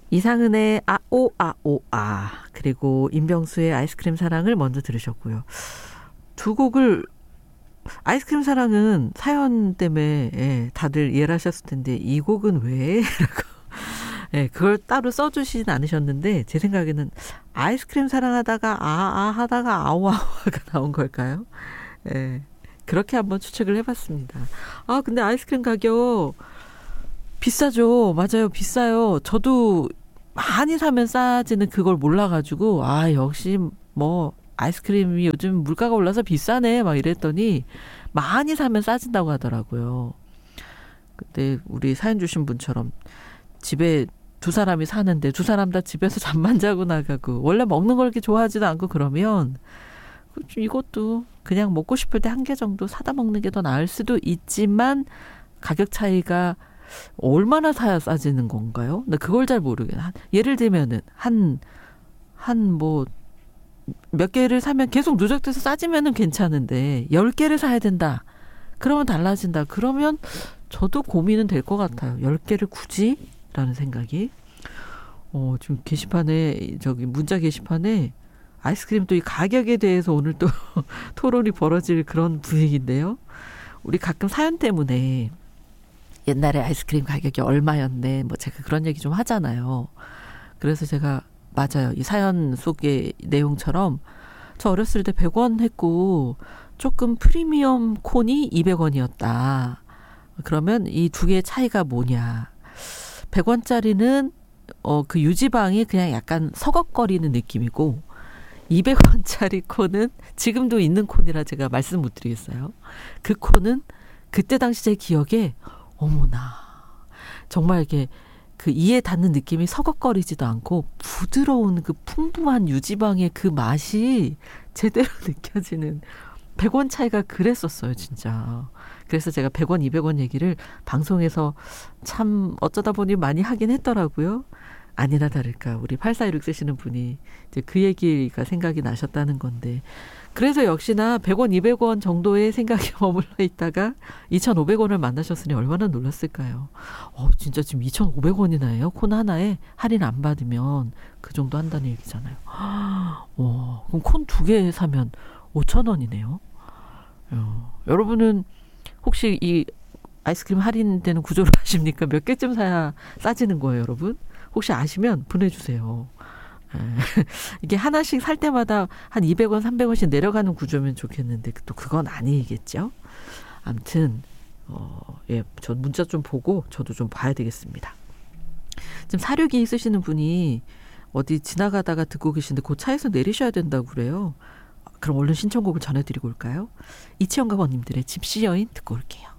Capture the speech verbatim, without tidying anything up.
이상은의 아오 아오 아 그리고 임병수의 아이스크림 사랑을 먼저 들으셨고요. 두 곡을 아이스크림 사랑은 사연 때문에 예, 다들 이해를 하셨을 텐데 이 곡은 왜? 라고 예, 그걸 따로 써주시진 않으셨는데 제 생각에는 아이스크림 사랑하다가 아아 하다가 아오아오가 나온 걸까요? 예, 그렇게 한번 추측을 해봤습니다. 아 근데 아이스크림 가격 비싸죠. 맞아요. 비싸요. 저도 많이 사면 싸지는 그걸 몰라가지고 아 역시 뭐 아이스크림이 요즘 물가가 올라서 비싸네 막 이랬더니 많이 사면 싸진다고 하더라고요. 근데 우리 사연 주신 분처럼 집에 두 사람이 사는데 두 사람 다 집에서 잠만 자고 나가고 원래 먹는 걸 그렇게 좋아하지도 않고 그러면 이것도 그냥 먹고 싶을 때 한 개 정도 사다 먹는 게 더 나을 수도 있지만 가격 차이가 얼마나 사야 싸지는 건가요? 나 그걸 잘 모르겠네. 예를 들면은 한 한 뭐 몇 개를 사면 계속 누적돼서 싸지면은 괜찮은데 열 개를 사야 된다. 그러면 달라진다. 그러면 저도 고민은 될 것 같아요. 열 개를 굳이? 라는 생각이. 어, 지금 게시판에 저기 문자 게시판에 아이스크림 또 이 가격에 대해서 오늘 또 토론이 벌어질 그런 분위기인데요. 우리 가끔 사연 때문에 옛날에 아이스크림 가격이 얼마였네. 뭐 제가 그런 얘기 좀 하잖아요. 그래서 제가 맞아요. 이 사연 속의 내용처럼 저 어렸을 때 백 원 했고 조금 프리미엄 콘이 이백 원이었다. 그러면 이 두 개의 차이가 뭐냐. 백 원짜리는 어, 그 유지방이 그냥 약간 서걱거리는 느낌이고 이백 원짜리 콘은 지금도 있는 콘이라 제가 말씀 못 드리겠어요. 그 콘은 그때 당시 제 기억에 어머나 정말 이렇게 그 이에 닿는 느낌이 서걱거리지도 않고 부드러운 그 풍부한 유지방의 그 맛이 제대로 느껴지는 백 원 차이가 그랬었어요, 진짜. 그래서 제가 백 원, 이백 원 얘기를 방송에서 참 어쩌다 보니 많이 하긴 했더라고요. 아니나 다를까 우리 팔사일육 쓰시는 분이 이제 그 얘기가 생각이 나셨다는 건데 그래서 역시나 백 원, 이백 원 정도의 생각이 머물러 있다가 이천오백 원을 만나셨으니 얼마나 놀랐을까요? 어, 진짜 지금 이천오백 원이나 해요? 콘 하나에 할인 안 받으면 그 정도 한다는 얘기잖아요. 와, 그럼 콘 두 개 사면 오천 원이네요. 어, 여러분은 혹시 이 아이스크림 할인되는 구조를 아십니까? 몇 개쯤 사야 싸지는 거예요, 여러분? 혹시 아시면 보내주세요. 이게 하나씩 살 때마다 한 이백 원, 삼백 원씩 내려가는 구조면 좋겠는데 또 그건 아니겠죠? 아무튼 어, 예, 전 문자 좀 보고 저도 좀 봐야 되겠습니다. 지금 사륙이 쓰시는 분이 어디 지나가다가 듣고 계신데 그 차에서 내리셔야 된다고 그래요. 그럼 얼른 신청곡을 전해드리고 올까요? 이치현가원님들의 집시 여인 듣고 올게요.